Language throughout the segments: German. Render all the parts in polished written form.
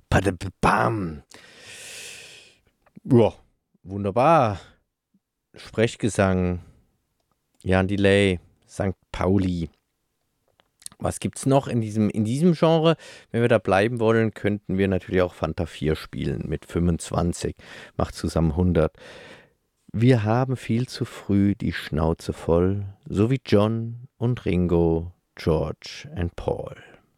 Padabam. Ja, wunderbar. Sprechgesang, Jan Delay, St. Pauli. Was gibt's noch in diesem Genre? Wenn wir da bleiben wollen, könnten wir natürlich auch Fanta 4 spielen mit 25. Macht zusammen 100. Wir haben viel zu früh die Schnauze voll, so wie John und Ringo, George und Paul.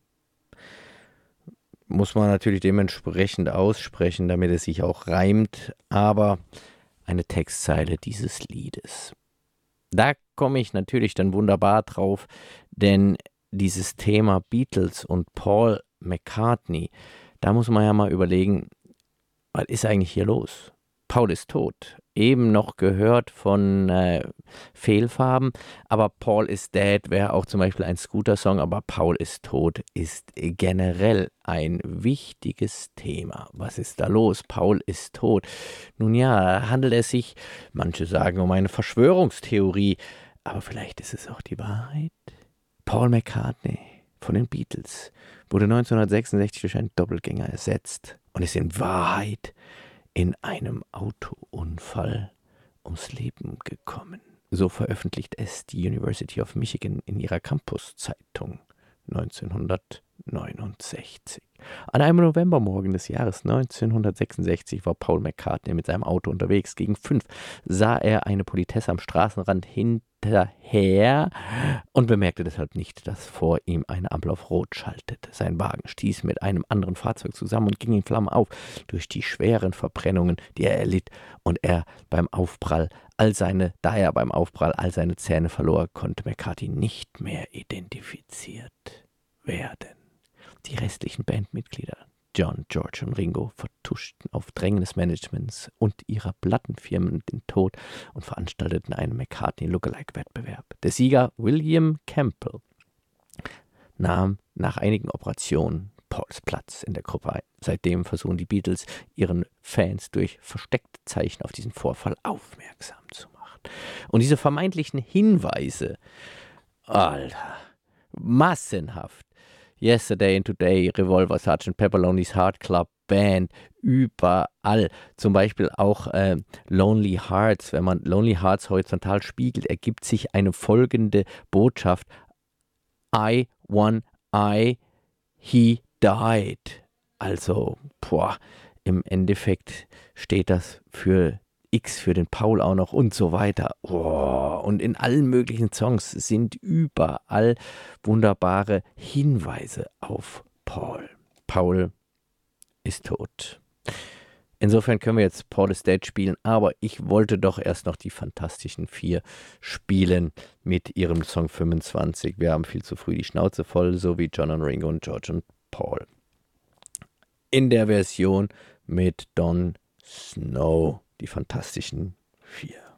Muss man natürlich dementsprechend aussprechen, damit es sich auch reimt, aber eine Textzeile dieses Liedes. Da komme ich natürlich dann wunderbar drauf, denn dieses Thema Beatles und Paul McCartney, da muss man ja mal überlegen, was ist eigentlich hier los? Paul ist tot. Eben noch gehört von Fehlfarben, aber Paul is Dead wäre auch zum Beispiel ein Scooter-Song, aber Paul ist tot ist generell ein wichtiges Thema. Was ist da los? Paul ist tot. Nun ja, handelt es sich, manche sagen, um eine Verschwörungstheorie, aber vielleicht ist es auch die Wahrheit. Paul McCartney von den Beatles wurde 1966 durch einen Doppelgänger ersetzt und ist in Wahrheit in einem Autounfall ums Leben gekommen. So veröffentlicht es die University of Michigan in ihrer Campus-Zeitung 1969. An einem Novembermorgen des Jahres 1966 war Paul McCartney mit seinem Auto unterwegs. Gegen 5 sah er eine Politesse am Straßenrand hinterher und bemerkte deshalb nicht, dass vor ihm eine Ampel auf Rot schaltete. Sein Wagen stieß mit einem anderen Fahrzeug zusammen und ging in Flammen auf durch die schweren Verbrennungen, die er erlitt, und da er beim Aufprall all seine Zähne verlor, konnte McCartney nicht mehr identifiziert werden. Die restlichen Bandmitglieder, John, George und Ringo, vertuschten auf Drängen des Managements und ihrer Plattenfirmen den Tod und veranstalteten einen McCartney-Lookalike-Wettbewerb. Der Sieger William Campbell nahm nach einigen Operationen Pauls Platz in der Gruppe ein. Seitdem versuchen die Beatles, ihren Fans durch versteckte Zeichen auf diesen Vorfall aufmerksam zu machen. Und diese vermeintlichen Hinweise, Alter, massenhaft. Yesterday and Today, Revolver, Sgt. Pepper, Lonely's Heart Club Band, überall. Zum Beispiel auch Lonely Hearts. Wenn man Lonely Hearts horizontal spiegelt, ergibt sich eine folgende Botschaft. I, he died. Also, im Endeffekt steht das für X für den Paul auch noch und so weiter. Und in allen möglichen Songs sind überall wunderbare Hinweise auf Paul. Paul ist tot. Insofern können wir jetzt Paul is Dead spielen, aber ich wollte doch erst noch die Fantastischen 4 spielen mit ihrem Song 25. Wir haben viel zu früh die Schnauze voll, so wie John und Ringo und George und Paul. In der Version mit Don Snow. Die Fantastischen 4.